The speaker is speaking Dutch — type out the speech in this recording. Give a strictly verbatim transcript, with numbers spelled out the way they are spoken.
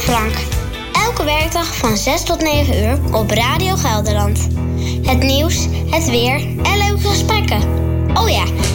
Plank. Elke werkdag van zes tot negen uur op Radio Gelderland. Het nieuws, het weer en leuke gesprekken. Oh ja,